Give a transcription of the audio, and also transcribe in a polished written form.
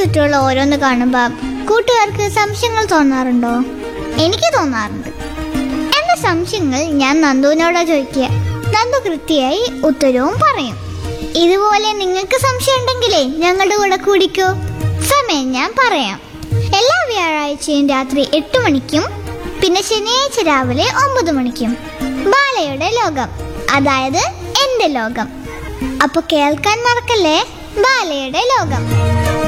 ചുറ്റുമുള്ള ഓരോന്ന് കാണുമ്പോൾ കൂട്ടുകാർക്ക് സംശയങ്ങൾ തോന്നാറുണ്ടോ? എനിക്ക് തോന്നാറുണ്ട്. എന്റെ സംശയങ്ങൾ ഞാൻ നന്ദുവിനോടാ ചോദിക്കുക. നന്ദു കൃത്യമായി ഉത്തരവും പറയും. ഇതുപോലെ നിങ്ങൾക്ക് സംശയം ഉണ്ടെങ്കിലേ ഞങ്ങളുടെ കൂടെ കൂടിക്കോ. സമയം ഞാൻ പറയാം. എല്ലാ വ്യാഴാഴ്ചയും രാത്രി 8 മണിക്കും പിന്നെ ശനിയാഴ്ച രാവിലെ 9 മണിക്കും ബാലയുടെ ലോകം, അതായത് എന്റെ ലോകം. അപ്പൊ കേൾക്കാൻ മറക്കല്ലേ, ബാലയുടെ ലോകം.